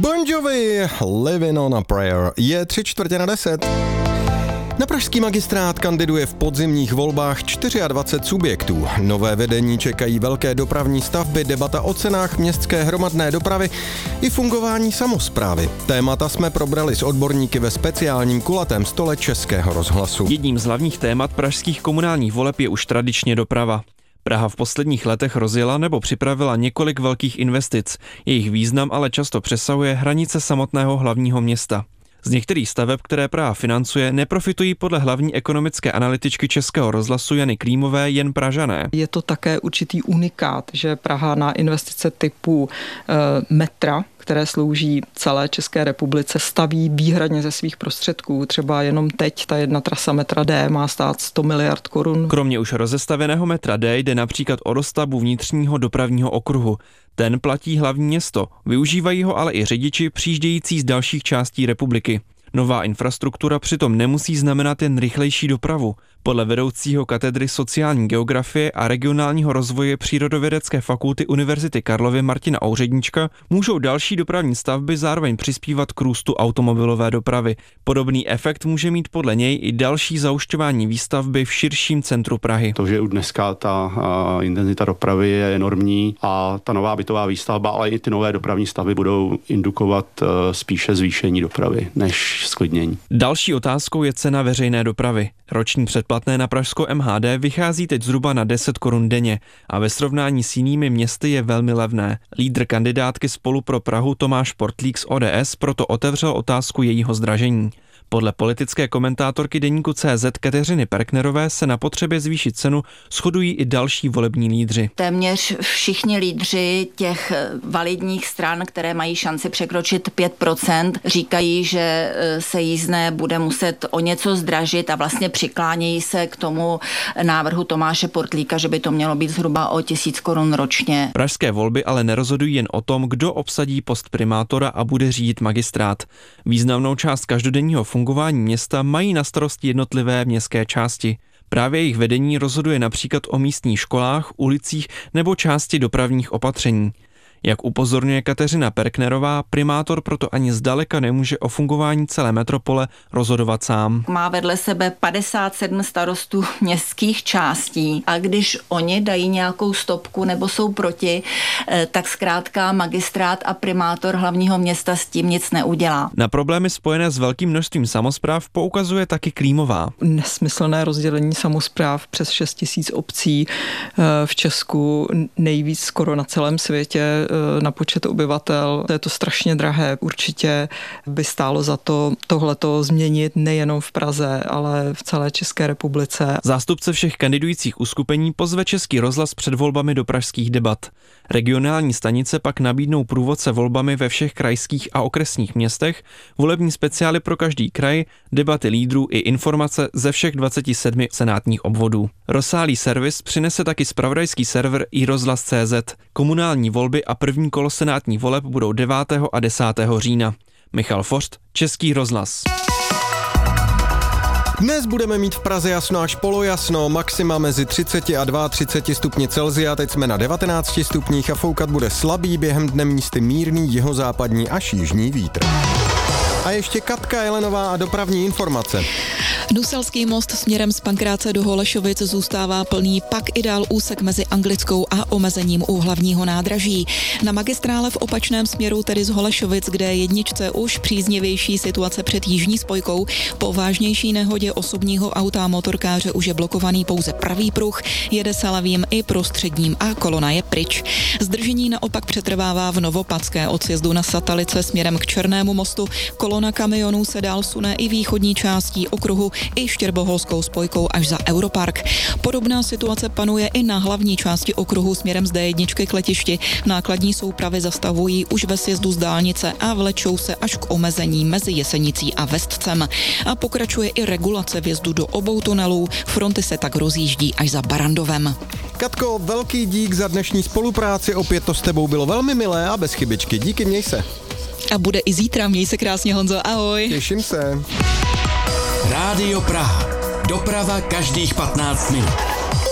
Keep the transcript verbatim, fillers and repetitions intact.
Bon Jovi, Living on a Prayer, je tři čtvrtě na deset. Na pražský magistrát kandiduje v podzimních volbách dvacet čtyři subjektů. Nové vedení čekají velké dopravní stavby, debata o cenách městské hromadné dopravy i fungování samosprávy. Témata jsme probrali s odborníky ve speciálním kulatém stole Českého rozhlasu. Jedním z hlavních témat pražských komunálních voleb je už tradičně doprava. Praha v posledních letech rozjela nebo připravila několik velkých investic. Jejich význam ale často přesahuje hranice samotného hlavního města. Z některých staveb, které Praha financuje, neprofitují podle hlavní ekonomické analytičky Českého rozhlasu Jany Klímové jen Pražané. Je to také určitý unikát, že Praha na investice typu e, metra, které slouží celé České republice, staví výhradně ze svých prostředků. Třeba jenom teď ta jedna trasa metra D má stát sto miliard korun. Kromě už rozestavěného metra D jde například o dostavbu vnitřního dopravního okruhu. Ten platí hlavní město, využívají ho ale i řidiči přijíždějící z dalších částí republiky. Nová infrastruktura přitom nemusí znamenat jen rychlejší dopravu. Podle vedoucího katedry sociální geografie a regionálního rozvoje Přírodovědecké fakulty Univerzity Karlovy Martina Ouředníčka můžou další dopravní stavby zároveň přispívat k růstu automobilové dopravy. Podobný efekt může mít podle něj i další zahušťování výstavby v širším centru Prahy. To, že už dneska ta uh, intenzita dopravy je enormní a ta nová bytová výstavba, ale i ty nové dopravní stavby budou indukovat uh, spíše zvýšení dopravy než sklidnění. Další otázkou je cena veřejné dopravy. Roční předplatné na pražskou M H D vychází teď zhruba na deset korun denně a ve srovnání s jinými městy je velmi levné. Lídr kandidátky Spolu pro Prahu Tomáš Portlík z O D S proto otevřel otázku jejího zdražení. Podle politické komentátorky deníku C Z Kateřiny Perknerové se na potřebě zvýšit cenu shodují i další volební lídři. Téměř všichni lídři těch validních stran, které mají šanci překročit pět procent, říkají, že se jízdné bude muset o něco zdražit a vlastně přiklánějí se k tomu návrhu Tomáše Portlíka, že by to mělo být zhruba o tisíc korun ročně. Pražské volby ale nerozhodují jen o tom, kdo obsadí post primátora a bude řídit magistrát. Významnou část každodenního fungování města mají na starosti jednotlivé městské části. Právě jejich vedení rozhoduje například o místních školách, ulicích nebo části dopravních opatření. Jak upozorňuje Kateřina Perknerová, primátor proto ani zdaleka nemůže o fungování celé metropole rozhodovat sám. Má vedle sebe padesát sedm starostů městských částí a když oni dají nějakou stopku nebo jsou proti, tak zkrátka magistrát a primátor hlavního města s tím nic neudělá. Na problémy spojené s velkým množstvím samospráv poukazuje taky Klímová. Nesmyslné rozdělení samospráv přes šest tisíc obcí v Česku, nejvíc skoro na celém světě na počet obyvatel. To je to strašně drahé. Určitě by stálo za to tohleto změnit nejenom v Praze, ale v celé České republice. Zástupce všech kandidujících uskupení pozve Český rozhlas před volbami do pražských debat. Regionální stanice pak nabídnou průvodce volbami ve všech krajských a okresních městech, volební speciály pro každý kraj, debaty lídrů i informace ze všech dvaceti sedmi senátních obvodů. Rozsáhlý servis přinese taky zpravodajský server i rozhlas tečka cé zet. Komunální volby a první kolo senátních voleb budou devátého a desátého října. Michal Forst, Český rozhlas. Dnes budeme mít v Praze jasno až polojasno, maxima mezi třicet a třicet dva stupni Celsia, teď jsme na devatenácti stupních a foukat bude slabý, během dne místy mírný jihozápadní až jižní vítr. A ještě Katka Jelenová a dopravní informace. Nuselský most směrem z Pankráce do Holešovic zůstává plný, pak i dál úsek mezi Anglickou a Omezením u hlavního nádraží. Na magistrále v opačném směru, tedy z Holešovic, kde je jedničce už příznivější situace před jižní spojkou, po vážnější nehodě osobního auta a motorkáře už je blokovaný pouze pravý pruh, jede Salavím i prostředním a kolona je pryč. Zdržení naopak přetrvává v Novopadské od sjezdu na Satalice směrem k Černému mostu. Kolona kamionů se dál sune i východní částí okruhu i Štěrboholskou spojkou až za Europark. Podobná situace panuje i na hlavní části okruhu směrem z D jedna k letišti. Nákladní soupravy zastavují už ve sjezdu z dálnice a vlečou se až k omezení mezi Jesenicí a Vestcem. A pokračuje i regulace vjezdu do obou tunelů. Fronty se tak rozjíždí až za Barandovem. Katko, velký dík za dnešní spolupráci, opět to s tebou bylo velmi milé a bez chybičky. Díky, měj se. A bude i zítra, měj se krásně, Honzo, ahoj. Těším se. Rádio Praha. Doprava každých patnáct minut.